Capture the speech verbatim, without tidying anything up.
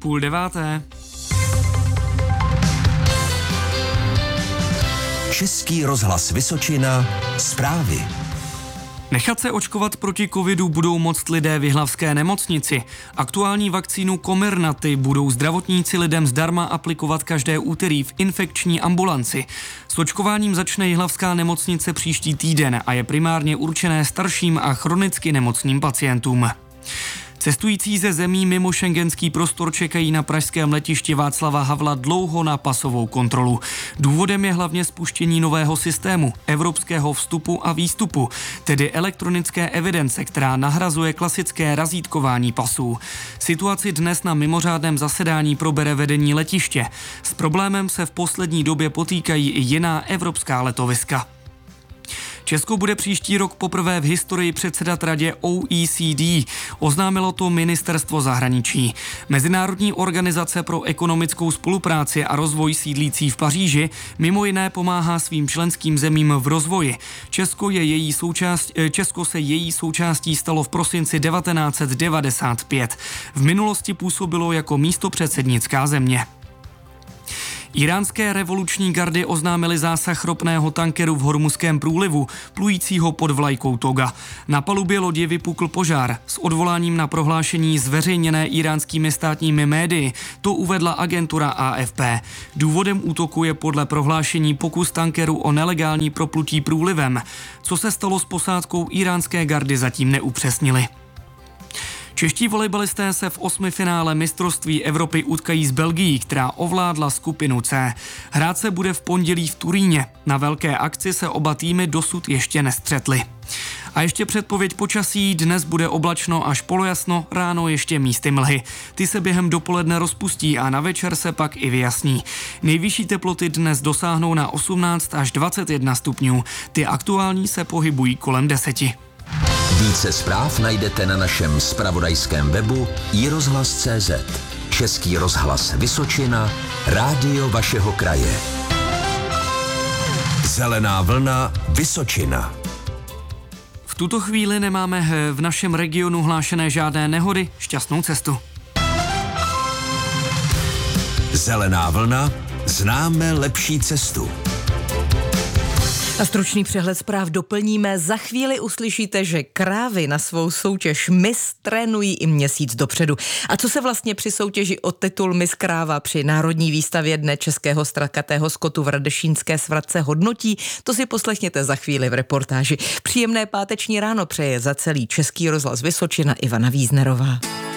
půl deváté. Český rozhlas Vysočina, zprávy. Nechat se očkovat proti covidu budou moct lidé v jihlavské nemocnici. Aktuální vakcínu Comirnaty budou zdravotníci lidem zdarma aplikovat každé úterý v infekční ambulanci. S očkováním začne jihlavská nemocnice příští týden a je primárně určené starším a chronicky nemocným pacientům. Cestující ze zemí mimo schengenský prostor čekají na pražském letišti Václava Havla dlouho na pasovou kontrolu. Důvodem je hlavně spuštění nového systému evropského vstupu a výstupu, tedy elektronické evidence, která nahrazuje klasické razítkování pasů. Situaci dnes na mimořádném zasedání probere vedení letiště. S problémem se v poslední době potýkají i jiná evropská letoviska. Česko bude příští rok poprvé v historii předsedat radě O E C D. Oznámilo to ministerstvo zahraničí. Mezinárodní organizace pro ekonomickou spolupráci a rozvoj sídlící v Paříži mimo jiné pomáhá svým členským zemím v rozvoji. Česko, je její součást, Česko se její součástí stalo v prosinci devatenáct set devadesát pět. V minulosti působilo jako místopředsednická země. Iránské revoluční gardy oznámily zásah ropného tankeru v Hormuzském průlivu, plujícího pod vlajkou Toga. Na palubě lodi vypukl požár. S odvoláním na prohlášení zveřejněné iránskými státními médii to uvedla agentura A F P. Důvodem útoku je podle prohlášení pokus tankeru o nelegální proplutí průlivem. Co se stalo s posádkou iránské gardy, zatím neupřesnili. Čeští volejbalisté se v osmifinále mistrovství Evropy utkají s Belgií, která ovládla skupinu C. Hrát se bude v pondělí v Turíně. Na velké akci se oba týmy dosud ještě nestřetly. A ještě předpověď počasí: dnes bude oblačno až polojasno, ráno ještě místy mlhy. Ty se během dopoledne rozpustí a na večer se pak i vyjasní. Nejvyšší teploty dnes dosáhnou na osmnáct až dvacet jedna stupňů. Ty aktuální se pohybují kolem deseti. Více zpráv najdete na našem zpravodajském webu i rozhlas tečka cé zet. Český rozhlas Vysočina, rádio vašeho kraje. Zelená vlna Vysočina. V tuto chvíli nemáme v našem regionu hlášené žádné nehody. Šťastnou cestu. Zelená vlna, známe lepší cestu. A stručný přehled zpráv doplníme. Za chvíli uslyšíte, že krávy na svou soutěž Miss trénují i měsíc dopředu. A co se vlastně při soutěži o titul Miss Kráva při Národní výstavě Dne českého strakatého skotu v Radešínské svratce hodnotí, to si poslechněte za chvíli v reportáži. Příjemné páteční ráno přeje za celý Český rozhlas Vysočina Ivana Víznerová.